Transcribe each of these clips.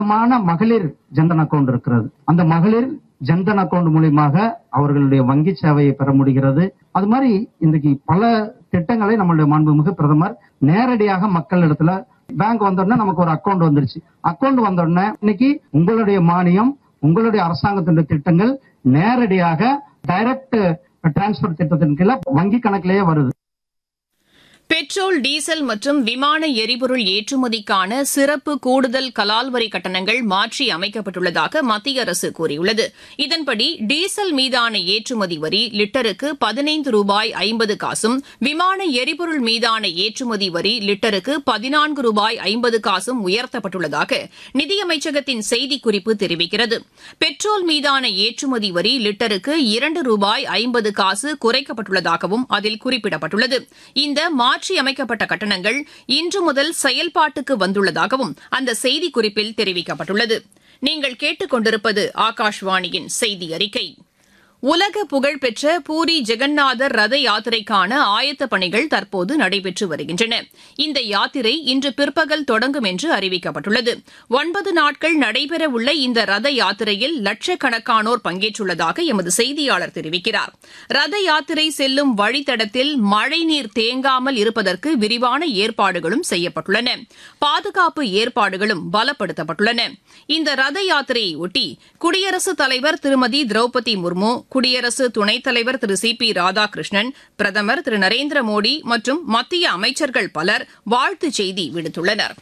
மகளிர் ஜன்தன் அக்கவுண்ட் இருக்கிறது. அந்த மகளிர் ஜன்தன் அக்கவுண்ட் மூலியமாக அவர்களுடைய வங்கி சேவையை பெற முடிகிறது. அது மாதிரி இன்றைக்கு பல திட்டங்களை நம்மளுடைய மாண்புமிகு பிரதமர் நேரடியாக மக்கள் இடத்துல பேங்க் வந்தோடனே நமக்கு ஒரு அக்கவுண்ட் வந்துருச்சு. அக்கவுண்ட் வந்தோடனே இன்னைக்கு உங்களுடைய மானியம், உங்களுடைய அரசாங்கத்தினுடைய திட்டங்கள் நேரடியாக டைரக்ட் டிரான்ஸ்பர் திட்டத்தின் கீழ வங்கி கணக்கிலேயே வருது. பெட்ரோல், டீசல் மற்றும் விமான எரிபொருள் ஏற்றுமதிக்கான சிறப்பு கூடுதல் கலால் வரி கட்டணங்கள் மாற்றி அமைக்கப்பட்டுள்ளதாக மத்திய அரசு கூறியுள்ளது. இதன்படி டீசல் மீதான ஏற்றுமதி வரி லிட்டருக்கு 15 ரூபாய் 50 காசும், விமான எரிபொருள் மீதான ஏற்றுமதி வரி லிட்டருக்கு 14 ரூபாய் 50 காசும் உயர்த்தப்பட்டுள்ளதாக நிதியமைச்சகத்தின் செய்திக்குறிப்பு தெரிவிக்கிறது. பெட்ரோல் மீதான ஏற்றுமதி வரி லிட்டருக்கு 2 ரூபாய் 50 காசு குறைக்கப்பட்டுள்ளதாகவும் அதில் குறிப்பிடப்பட்டுள்ளது. இந்த மாற்றி அமைக்கப்பட்ட கட்டணங்கள் இன்று முதல் செயல்பாட்டுக்கு வந்துள்ளதாகவும் அந்த செய்திக்குறிப்பில் தெரிவிக்கப்பட்டுள்ளது. நீங்கள் கேட்டுக் கொண்டிருப்பது ஆகாஷ்வாணியின் செய்தி அறிக்கை. உலக புகழ்பெற்ற பூரி ஜெகநாதர் ரத யாத்திரைக்கான ஆயத்தப் பணிகள் தற்போது நடைபெற்று வருகின்றன. இந்த யாத்திரை இன்று பிற்பகல் தொடங்கும் என்று அறிவிக்கப்பட்டுள்ளது. 9 நாட்கள் நடைபெறவுள்ள இந்த ரத யாத்திரையில் லட்சக்கணக்கானோர் பங்கேற்றுள்ளதாக எமது செய்தியாளர் தெரிவிக்கிறார். ரத யாத்திரை செல்லும் வழித்தடத்தில் மழைநீர் தேங்காமல் இருப்பதற்கு விரிவான ஏற்பாடுகளும் செய்யப்பட்டுள்ளன. பாதுகாப்பு ஏற்பாடுகளும் பலப்படுத்தப்பட்டுள்ளன. இந்த ரத யாத்திரையொட்டி குடியரசுத் தலைவர் திருமதி திரௌபதி முர்மு, குடியரசு துணைத் தலைவர் திரு சி.பி. ராதாகிருஷ்ணன், பிரதமர் திரு நரேந்திர மோடி மற்றும் மத்திய அமைச்சர்கள் பலர் வாழ்த்துச் செய்தி விடுத்துள்ளனர்.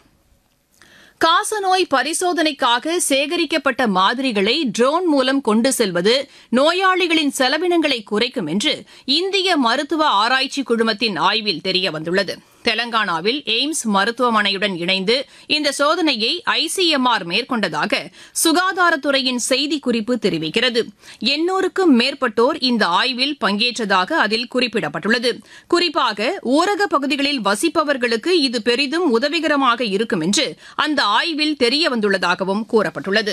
காசநோய் பரிசோதனைக்காக சேகரிக்கப்பட்ட மாதிரிகளை ட்ரோன் மூலம் கொண்டு செல்வது நோயாளிகளின் செலவினங்களை குறைக்கும் என்று இந்திய மருத்துவ ஆராய்ச்சி குழுமத்தின் ஆய்வில் தெரியவந்துள்ளது. தெலங்கானாவில் எய்ம்ஸ் மருத்துவமனையுடன் இணைந்து இந்த சோதனையை ஐசிஎம்ஆர் மேற்கொண்டதாக சுகாதாரத்துறையின் செய்திக்குறிப்பு தெரிவிக்கிறது. 800க்கும் மேற்பட்டோர் இந்த ஆய்வில் பங்கேற்றதாக அதில் குறிப்பிடப்பட்டுள்ளது. குறிப்பாக ஊரகப் பகுதிகளில் வசிப்பவர்களுக்கு இது பெரிதும் உதவிகரமாக இருக்கும் என்று அந்த ஆய்வில் தெரியவந்துள்ளதாகவும் கூறப்பட்டுள்ளது.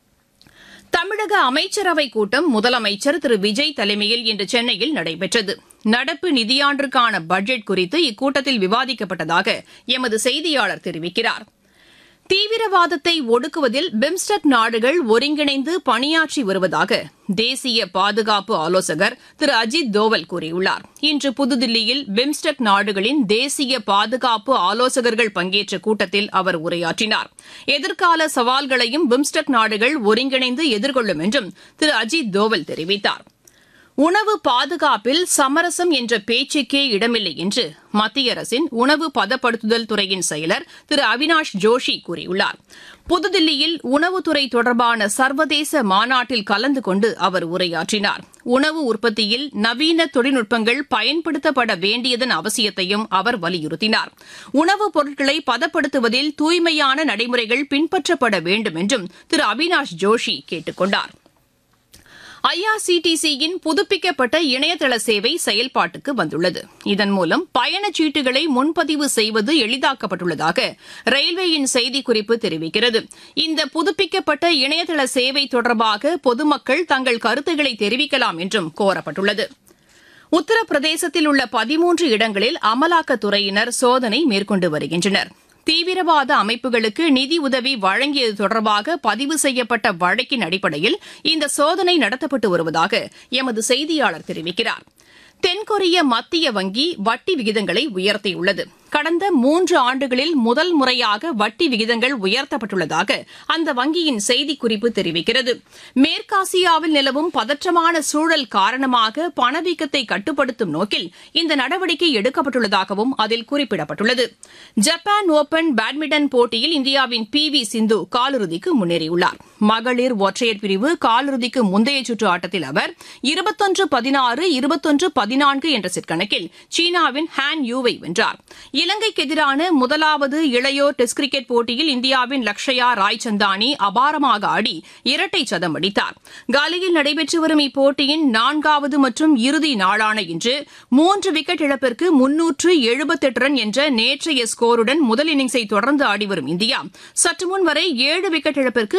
தமிழக அமைச்சரவைக் கூட்டம் முதலமைச்சர் திரு விஜய் தலைமையில் இன்று சென்னையில் நடைபெற்றது. நடப்பு நிதியாண்டிற்கான பட்ஜெட் குறித்து இக்கூட்டத்தில் விவாதிக்கப்பட்டதாக எமது செய்தியாளர் தெரிவிக்கிறார். தீவிரவாதத்தை ஒடுக்குவதில் பிம்ஸ்டெக் நாடுகள் ஒருங்கிணைந்து பணியாற்றி வருவதாக தேசிய பாதுகாப்பு ஆலோசகர் திரு அஜித் தோவல் கூறியுள்ளார். இன்று புதுதில்லியில் பிம்ஸ்டெக் நாடுகளின் தேசிய பாதுகாப்பு ஆலோசகர்கள் பங்கேற்ற கூட்டத்தில் அவர் உரையாற்றினார். எதிர்கால சவால்களையும் பிம்ஸ்டெக் நாடுகள் ஒருங்கிணைந்து எதிர்கொள்ளும் என்றும் திரு அஜித் தோவல் தெரிவித்தார். உணவு பாதுகாப்பில் சமரசம் என்ற பேச்சுக்கே இடமில்லை என்று மத்திய அரசின் உணவு பதப்படுத்துதல் துறையின் செயலர் திரு அவினாஷ் ஜோஷி கூறியுள்ளார். புதுதில்லியில் உணவுத்துறை தொடர்பான சர்வதேச மாநாட்டில் கலந்து கொண்டு அவர் உரையாற்றினார். உணவு உற்பத்தியில் நவீன தொழில்நுட்பங்கள் பயன்படுத்தப்பட வேண்டியதன் அவசியத்தையும் அவர் வலியுறுத்தினார். உணவுப் பொருட்களை பதப்படுத்துவதில் தூய்மையான நடைமுறைகள் பின்பற்றப்பட வேண்டும் என்றும் திரு அவினாஷ் ஜோஷி கேட்டுக் கொண்டார். IRCTC-யின் புதுப்பிக்கப்பட்ட இணையதள சேவை செயல்பாட்டுக்கு வந்துள்ளது. இதன் மூலம் பயணச்சீட்டுகளை முன்பதிவு செய்வது எளிதாக்கப்பட்டுள்ளதாக ரயில்வேயின் செய்திக்குறிப்பு தெரிவிக்கிறது. இந்த புதுப்பிக்கப்பட்ட இணையதள சேவை தொடர்பாக பொதுமக்கள் தங்கள் கருத்துக்களை தெரிவிக்கலாம் என்றும் கோரப்பட்டுள்ளது. உத்தரப்பிரதேசத்தில் உள்ள 13 இடங்களில் அமலாக்கத்துறையினர் சோதனை மேற்கொண்டு வருகின்றனர். தீவிரவாத அமைப்புகளுக்கு நிதி உதவி வழங்கியது தொடர்பாக பதிவு செய்யப்பட்ட வழக்கின் அடிப்படையில் இந்த சோதனை நடத்தப்பட்டு வருவதாக எமது செய்தியாளர் தெரிவிக்கிறார். தென்கொரிய மத்திய வங்கி வட்டி விகிதங்களை உயர்த்தியுள்ளது. கடந்த 3 ஆண்டுகளில் முதல் முறையாக வட்டி விகிதங்கள் உயர்த்தப்பட்டுள்ளதாக அந்த வங்கியின் செய்திக்குறிப்பு தெரிவிக்கிறது. மேற்காசியாவில் நிலவும் பதற்றமான சூழல் காரணமாக பணவீக்கத்தை கட்டுப்படுத்தும் நோக்கில் இந்த நடவடிக்கை எடுக்கப்பட்டுள்ளதாகவும் அதில் குறிப்பிடப்பட்டுள்ளது. ஜப்பான் ஓபன் பேட்மிண்டன் போட்டியில் இந்தியாவின் PV சிந்து காலிறுதிக்கு முன்னேறியுள்ளார். மகளிர் ஒற்றையர் பிரிவு காலிறுதிக்கு முந்தைய சுற்று ஆட்டத்தில் அவர் 21-16, 21-14 என்ற செட் கணக்கில் சீனாவின் ஹான் யூவை வென்றார். இலங்கைக்கு எதிரான முதலாவது இளையோர் டெஸ்ட் கிரிக்கெட் போட்டியில் இந்தியாவின் லக்ஷயா ராய்சந்தானி அபாரமாக ஆடி இரட்டை சதம் அடித்தார். காலியில் நடைபெற்று வரும் இப்போட்டியின் 4வது மற்றும் இறுதி நாளான இன்று 3 விக்கெட் இழப்பிற்கு 378 ரன் என்ற நேற்றைய ஸ்கோருடன் முதல் இன்னிங்ஸை தொடர்ந்து ஆடிவரும் இந்தியா சற்றுமுன் வரை 7 விக்கெட் இழப்பிற்கு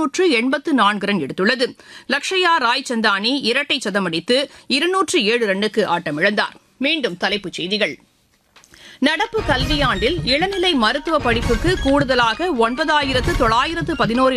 484 ரன் எடுத்துள்ளது. லக்ஷயா ராய்சந்தானி இரட்டை சதம் அடித்து 207 ரன்னுக்கு ஆட்டமிழந்தார். மீண்டும் தலைப்புச் செய்திகள். நடப்பு கல்வியாண்டில் இளநிலை மருத்துவ படிப்புக்கு கூடுதலாக 9,911